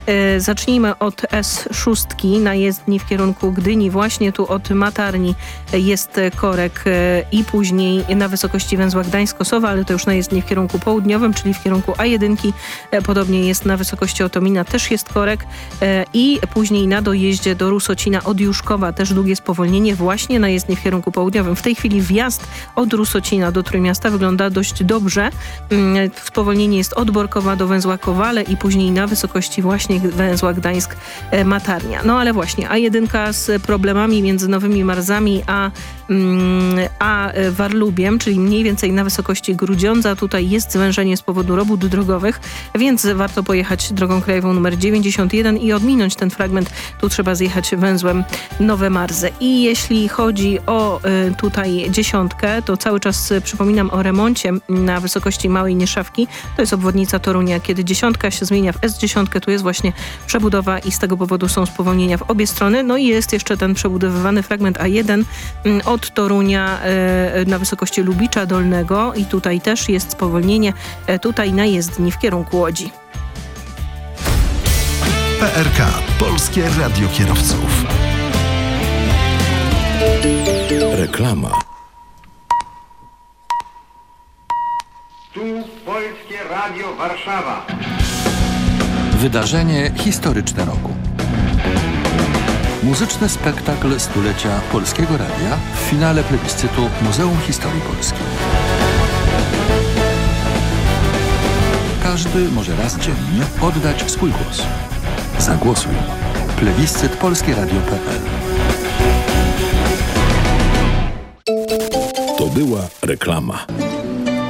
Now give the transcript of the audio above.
Zacznijmy od S6 na jezdni w kierunku Gdyni. Właśnie tu od Matarni jest korek i później na wysokości węzła Gdańsk-Kosowa, ale to już na jezdni w kierunku południowym, czyli w kierunku A1. Podobnie jest na wysokości Otomina, też jest korek i później na dojeździe do Rusocina od Juszkowa też długie spowolnienie właśnie na jezdni w kierunku południowym. W tej chwili wjazd od Rusocina do Trójmiasta wygląda dość dobrze. Spowolnienie jest od Borkowa do węzła Kowale i później na wysokości właśnie węzła Gdańsk-Matarnia. No ale właśnie A1 z problemami między Nowymi Marzami a Warlubiem, czyli mniej więcej na wysokości Grudziądza. Tutaj jest zwężenie z powodu robót drogowych, więc warto pojechać drogą krajową numer 91 i odminąć ten fragment. Tu trzeba zjechać węzłem Nowe Marze. I jeśli chodzi o tutaj 10, to cały czas przypominam o remoncie na wysokości Małej Nieszawki. To jest obwodnica Torunia. Kiedy 10 się zmienia w S10, tu jest właśnie przebudowa i z tego powodu są spowolnienia w obie strony. No i jest jeszcze ten przebudowywany fragment A1 od Torunia na wysokości Lubicza Dolnego i tutaj też jest spowolnienie tutaj na jezdni w kierunku Łodzi. PRK, Polskie Radio Kierowców. Reklama. Tu Polskie Radio Warszawa. Wydarzenie historyczne roku. Muzyczny spektakl stulecia Polskiego Radia w finale plebiscytu Muzeum Historii Polskiej. Każdy może raz dziennie oddać swój głos. Zagłosuj. Plebiscyt polskieradio.pl. To była reklama.